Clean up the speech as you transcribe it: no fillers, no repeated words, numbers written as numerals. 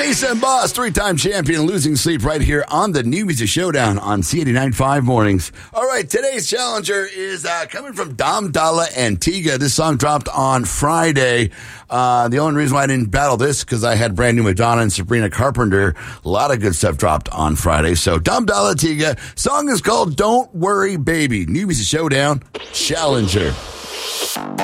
Lisa and Boss, three-time champion, Losing Sleep right here on the New Music Showdown on C89.5 mornings. All right, today's challenger is coming from Dom Dalla and Tiga. This song dropped on Friday. The only reason why I didn't battle this because I had brand new Madonna and Sabrina Carpenter. A lot of good stuff dropped on Friday. So Dom Dalla, Tiga. Song is called Don't Worry Baby. New Music Showdown challenger.